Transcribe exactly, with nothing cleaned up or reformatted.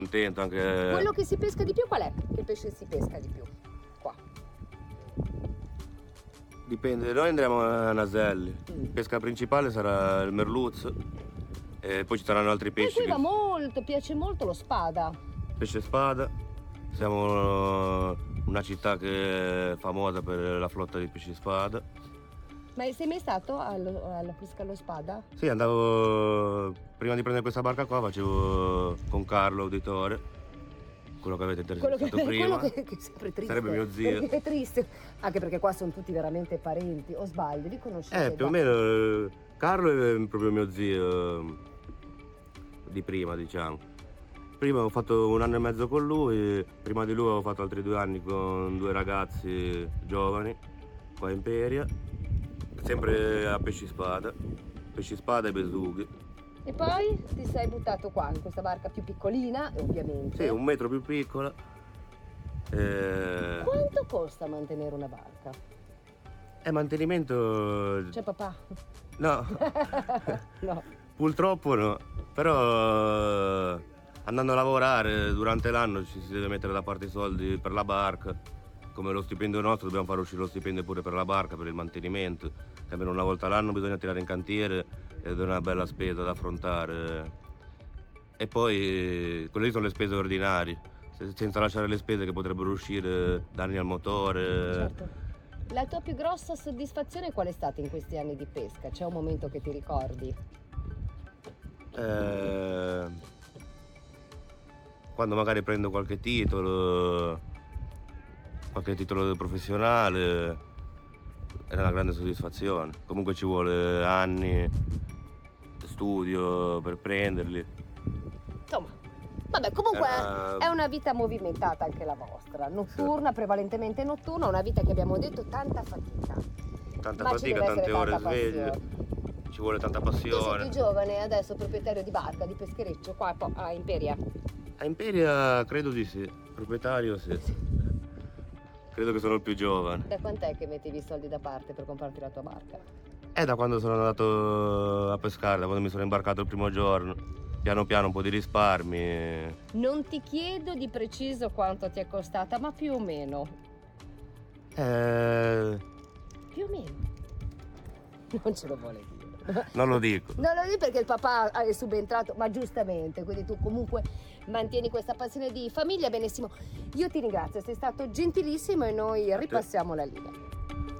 Contento anche. Quello che si pesca di più qual è? Che pesce si pesca di più? Qua. Dipende, noi andremo a Naselli. Mm. Pesca principale sarà il merluzzo e poi ci saranno altri E pesci. qui va che- molto, piace molto lo spada. Pesce spada. Siamo una città che è famosa per la flotta di pesci spada. Ma sei mai stato allo- alla pesca allo spada? Sì, andavo prima di prendere questa barca qua, facevo con Carlo Auditore, quello che avete Quello che, intervistato prima. quello che, che è sempre triste. Sarebbe mio zio. Perché è triste. Anche perché qua sono tutti veramente parenti. O sbaglio, li conoscete? Eh, più o da- meno eh, Carlo è proprio mio zio eh, di prima, diciamo. Prima ho fatto un anno e mezzo con lui, prima di lui avevo fatto altri due anni con due ragazzi giovani qua a Imperia, sempre a pesci spada, pesci spada e besughi. E poi ti sei buttato qua, in questa barca più piccolina, ovviamente. Sì, un metro più piccola. Eh, Quanto costa mantenere una barca? e mantenimento. C'è papà? No, No. purtroppo no. Però eh, andando a lavorare durante l'anno ci si deve mettere da parte i soldi per la barca. Come lo stipendio nostro dobbiamo fare uscire lo stipendio pure per la barca, per il mantenimento. Che almeno una volta all'anno bisogna tirare in cantiere ed è una bella spesa da affrontare. E poi quelle lì sono le spese ordinarie, se- senza lasciare le spese che potrebbero uscire, danni al motore. Certo. La tua più grossa soddisfazione qual è stata in questi anni di pesca? C'è un momento che ti ricordi? Eh, quando magari prendo qualche titolo, qualche titolo professionale, è una grande soddisfazione. Comunque ci vuole anni di studio per prenderli. Insomma, vabbè, comunque Eh, è una vita movimentata anche la vostra, notturna, prevalentemente notturna, una vita che abbiamo detto tanta fatica. Tanta Ma ci fatica, deve tante essere ore tanta sveglie, passione. ci vuole tanta Tu sei passione. più giovane, adesso proprietario di barca, di peschereccio, qua po- a Imperia. A Imperia credo di sì, proprietario sì. Credo che sono il più giovane. Da quant'è che mettevi i soldi da parte per comprarti la tua barca? È da quando sono andato a pescare, da quando mi sono imbarcato il primo giorno. Piano piano un po' di risparmi. Non ti chiedo di preciso quanto ti è costata, ma più o meno. Eh, Più o meno. Non ce lo vuole dire. non lo dico. Non lo dico perché il papà è subentrato, ma giustamente, quindi tu comunque mantieni questa passione di famiglia, benissimo. Io ti ringrazio, sei stato gentilissimo e noi ripassiamo la linea.